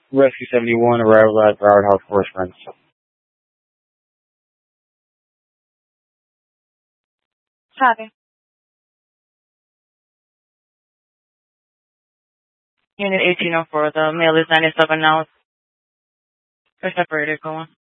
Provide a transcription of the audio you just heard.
Rescue 71, arrival at Broward Health for Springs. Copy. Unit 1804, the male is 97 now. They're separated, going.